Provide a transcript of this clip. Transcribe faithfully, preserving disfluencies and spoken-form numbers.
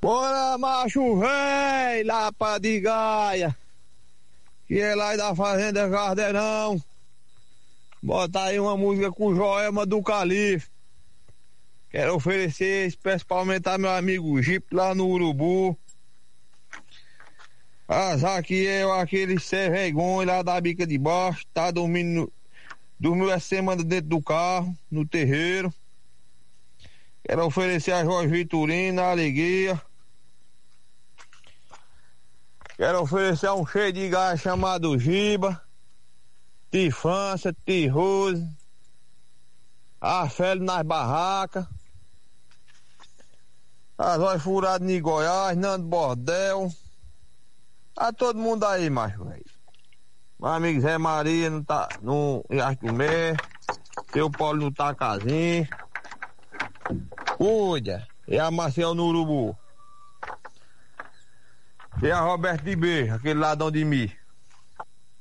Bora, macho, véi, lá pra de Gaia, que é lá da Fazenda Cardeirão. Bota aí uma música com Joelma do Calife. Quero oferecer principalmente a meu amigo Gipe lá no Urubu. Azar que eu, aquele sem vergonha lá da bica de baixo, tá dormindo, dormiu essa semana dentro do carro, no terreiro. Quero oferecer a Jorge Vitorino, a alegria. Quero oferecer um cheio de gás chamado Giba, Tifança, Tirose, a Félio nas barracas, as olhos furadas em Goiás, Nando Bordel. Tá todo mundo aí, macho, velho. Meu amigo Zé Maria não tá no Iascumé, seu Paulo no Tacazinho. Cuida, e a Marcel no Urubu. E a Roberto de Beijo, aquele ladrão de mim.